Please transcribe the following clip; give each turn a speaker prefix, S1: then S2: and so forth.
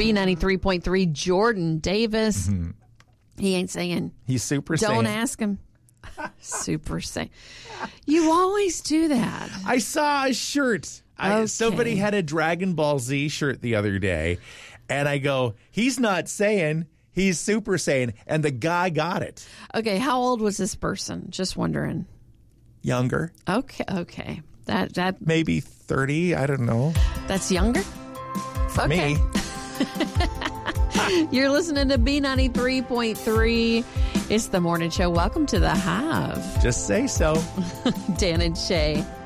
S1: B93.3, Jordan Davis.
S2: Mm-hmm.
S1: He ain't saying.
S2: He's Super Saiyan.
S1: Don't ask him. Super Saiyan. You always do that.
S2: I saw a shirt.
S1: Okay.
S2: Somebody had a Dragon Ball Z shirt the other day, and I go, he's not Saiyan, he's Super Saiyan, and the guy got it.
S1: Okay, how old was this person? Just wondering.
S2: Younger.
S1: Okay. That
S2: Maybe 30, I don't know.
S1: That's younger?
S2: For me.
S1: You're listening to B93.3. It's the morning show. Welcome to the Hive.
S2: Just say so.
S1: Dan and Shay.